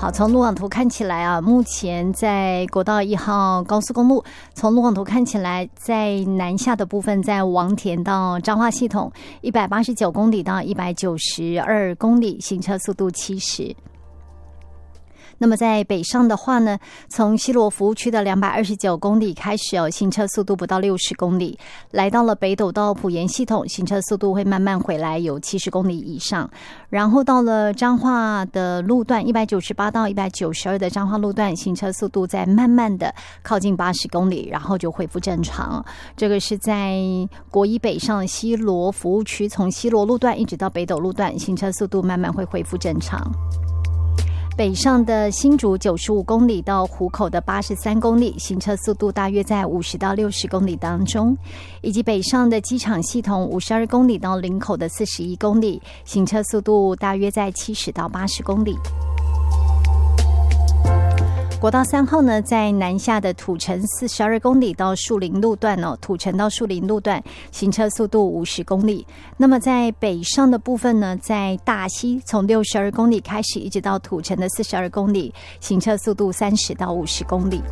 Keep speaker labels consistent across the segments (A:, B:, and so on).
A: 好，从路网图看起来啊，目前在国道1号高速公路，从路网图看起来，在南下的部分，在王田到彰化系统189公里到192公里，行车速度70。那么在北上的话呢，从西螺服务区的229公里开始哦，行车速度不到60公里，来到了北斗到埔盐系统，行车速度会慢慢回来，有70公里以上。然后到了彰化的路段198到192的彰化路段，行车速度在慢慢的靠近80公里，然后就恢复正常。这个是在国一北上西螺服务区，从西螺路段一直到北斗路段，行车速度慢慢会恢复正常。北上的新竹95公里到湖口的83公里，行车速度大约在50到60公里当中，以及北上的机场系统52公里到林口的41公里，行车速度大约在70到80公里。国道3号呢，在南下的土城42公里到树林路段哦，土城到树林路段行车速度50公里。那么在北上的部分呢，在大溪从62公里开始，一直到土城的42公里，行车速度30到50公里。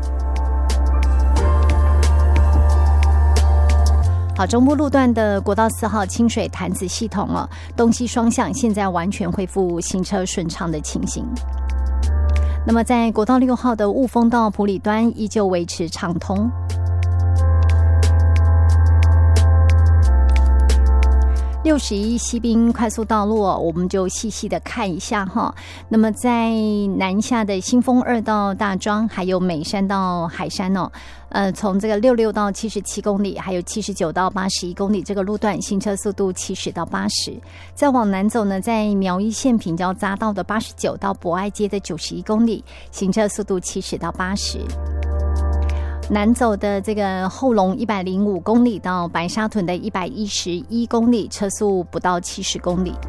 A: 好，中部路段的国道4号清水潭子系统哦，东西双向现在完全恢复行车顺畅的情形。那么在国道6号的雾峰到埔里端依旧维持畅通。61西滨快速道路我们就细细的看一下哈。那么在南下的新丰2到大庄，还有美山到海山从这个66到77公里，还有79到81公里这个路段，行车速度70到80。再往南走呢，在苗栗县平交匝道的89到博爱街的91公里，行车速度70到80。南走的这个后龙105公里到白沙屯的111公里，车速不到70公里。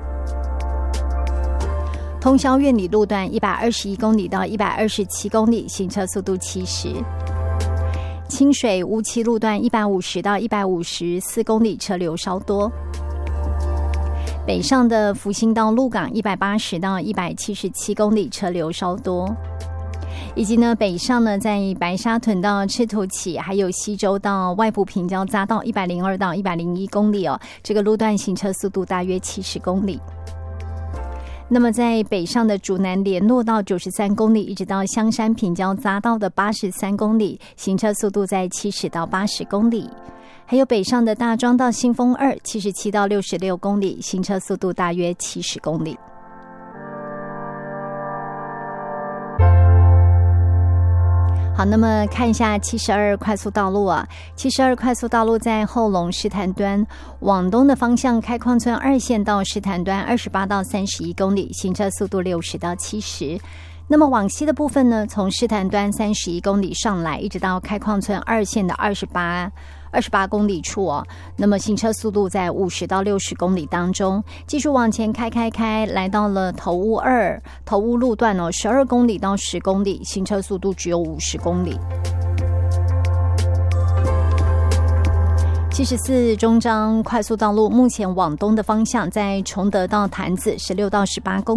A: 通霄苑里路段121公里到127公里，行车速度70。清水乌溪路段150到154公里，车流稍多。北上的福兴到鹿港180到177公里，车流稍多。以及呢，北上呢，在白沙屯到赤土崎，还有西周到外埔平交匝道102到101公里这个路段行车速度大约70公里。那么在北上的竹南联络到93公里，一直到香山平交匝道的83公里，行车速度在70到80公里。还有北上的大庄到新丰2 77到66公里，行车速度大约70公里。好，那么看一下72快速道路72快速道路在后龙石潭端往东的方向，开矿村2线到石潭端28到31公里，行车速度60到70。那么往西的部分呢，从石潭端31公里上来，一直到开矿村2线的28公里处那么行车速度在50到60公里当中，继续往前开，来到了头屋路段12公里到10公里，行车速度只有50公里。74中彰快速道路目前往东的方向，在崇德到潭子16到18公里。